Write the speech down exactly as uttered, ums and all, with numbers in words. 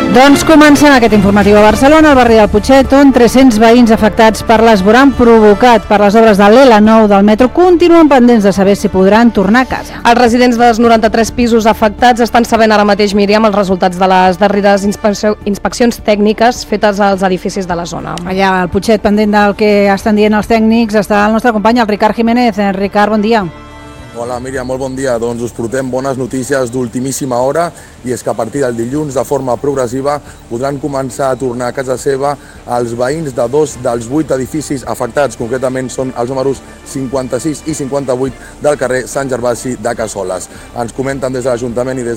Doncs comencem aquest informatiu a Barcelona, al barri del Putxet, on tres-cents veïns afectats per l'esvoram provocat per les obres de l'L nou del metro continuen pendents de saber si podran tornar a casa. Els residents dels noranta-tres pisos afectats estan sabent ara mateix, Míriam, els resultats de les darreres inspecció, inspeccions tècniques fetes als edificis de la zona. Allà al Putxet, pendent del que estan dient els tècnics, està el nostre company, el Ricard Jiménez. Ricard, bon dia. Hola Míriam, molt bon dia. Doncs us portem bones notícies d'ultimíssima hora, i és que a partir del dilluns, de forma progressiva, podran començar a tornar a casa seva els veïns de dos dels vuit edificis afectats. Concretament són els números cinquanta-sis i cinquanta-vuit del carrer Sant Gervasi de Cassoles. Ens comenten des de l'Ajuntament i des